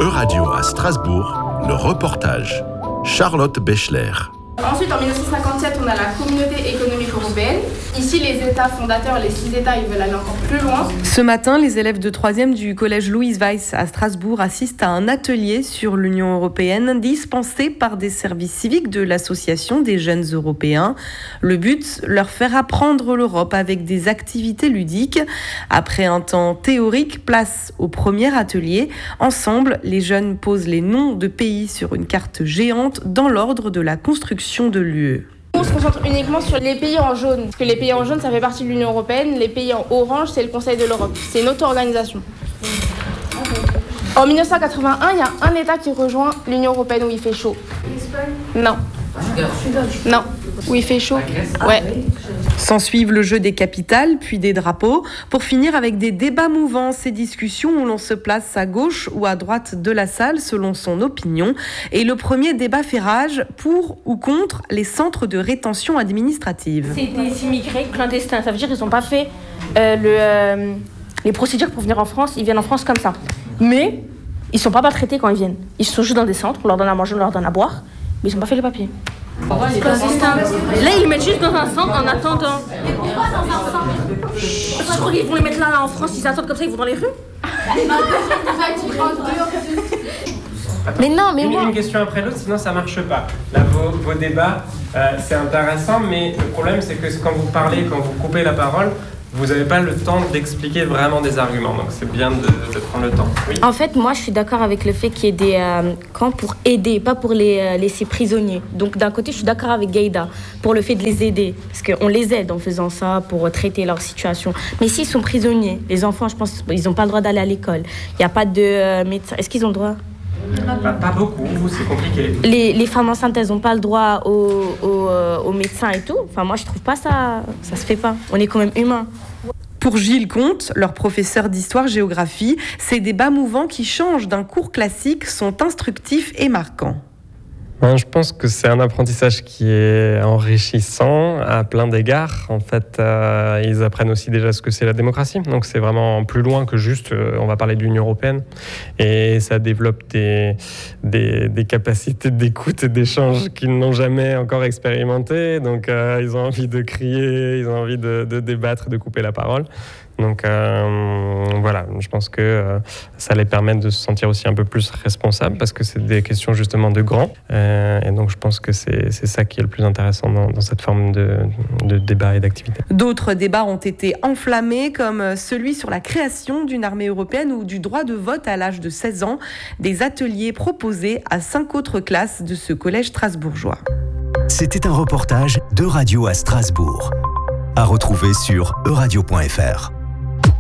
Euradio à Strasbourg, le reportage. Charlotte Bechler. Ensuite, en 1957, on a la Communauté économique européenne. Ici, les États fondateurs, les 6 États, ils veulent aller encore plus loin. Ce matin, les élèves de 3e du collège Louise Weiss à Strasbourg assistent à un atelier sur l'Union européenne dispensé par des services civiques de l'Association des jeunes européens. Le but, leur faire apprendre l'Europe avec des activités ludiques. Après un temps théorique, place au premier atelier. Ensemble, les jeunes posent les noms de pays sur une carte géante dans l'ordre de la construction de l'UE. On se concentre uniquement sur les pays en jaune, parce que les pays en jaune, ça fait partie de l'Union européenne. Les pays en orange, c'est le Conseil de l'Europe. C'est une auto-organisation. En 1981, il y a un État qui rejoint l'Union européenne où il fait chaud. L'Espagne ? Non. Non. Où il fait chaud ? Ouais. S'ensuivent le jeu des capitales, puis des drapeaux, pour finir avec des débats mouvants, ces discussions où l'on se place à gauche ou à droite de la salle selon son opinion. Et le premier débat fait rage pour ou contre les centres de rétention administrative. C'est des immigrés clandestins, ça veut dire qu'ils n'ont pas fait les procédures pour venir en France, ils viennent en France comme ça. Mais ils ne sont pas traités quand ils viennent. Ils sont juste dans des centres, on leur donne à manger, on leur donne à boire, mais ils n'ont pas fait les papiers. Là, ils les mettent juste dans un centre en attendant. Mais pourquoi dans un centre ? Je crois qu'ils vont les mettre là en France, ils attendent comme ça, ils vont dans les rues. Mais non, mais une question après l'autre, sinon ça marche pas. Là, vos débats, c'est intéressant, mais le problème, c'est que quand vous parlez, quand vous coupez la parole, vous n'avez pas le temps d'expliquer vraiment des arguments. Donc c'est bien de prendre le temps. Oui. En fait, moi, je suis d'accord avec le fait qu'il y ait des camps pour aider, pas pour les laisser prisonniers. Donc d'un côté, je suis d'accord avec Gaïda pour le fait de les aider. Parce qu'on les aide en faisant ça pour traiter leur situation. Mais s'ils sont prisonniers, les enfants, je pense ils n'ont pas le droit d'aller à l'école. Il n'y a pas de médecin. Est-ce qu'ils ont le droit ? Pas beaucoup, c'est compliqué. Les femmes enceintes, elles n'ont pas le droit aux médecins et tout. Enfin, moi, je trouve pas ça se fait pas. On est quand même humains. Pour Gilles Comte, leur professeur d'histoire-géographie, ces débats mouvants qui changent d'un cours classique sont instructifs et marquants. Je pense que c'est un apprentissage qui est enrichissant à plein d'égards. En fait, ils apprennent aussi déjà ce que c'est la démocratie. Donc c'est vraiment plus loin que juste, on va parler de l'Union européenne. Et ça développe des capacités d'écoute et d'échange qu'ils n'ont jamais encore expérimentées. Donc ils ont envie de crier, ils ont envie de débattre, de couper la parole. Donc voilà, je pense que ça les permet de se sentir aussi un peu plus responsables parce que c'est des questions justement de grands. Et donc je pense que c'est ça qui est le plus intéressant dans cette forme de débat et d'activité. D'autres débats ont été enflammés comme celui sur la création d'une armée européenne ou du droit de vote à l'âge de 16 ans. Des ateliers proposés à 5 autres classes de ce collège strasbourgeois. C'était un reportage d'Euradio à Strasbourg. À retrouver sur euradio.fr.